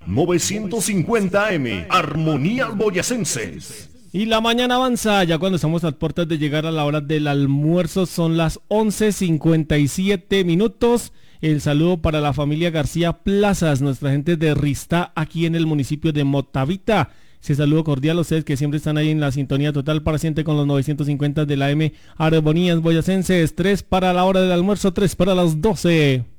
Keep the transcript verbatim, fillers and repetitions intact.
novecientos cincuenta A M, Armonía Boyacenses. Y la mañana avanza, ya cuando estamos a puertas de llegar a la hora del almuerzo, son las once cincuenta y siete minutos. El saludo para la familia García Plazas, nuestra gente de Ristá, aquí en el municipio de Motavita. Ese saludo cordial a ustedes que siempre están ahí en la sintonía total para siempre con los novecientos cincuenta de la M, Armonías Boyacenses. Tres para la hora del almuerzo, tres para las doce.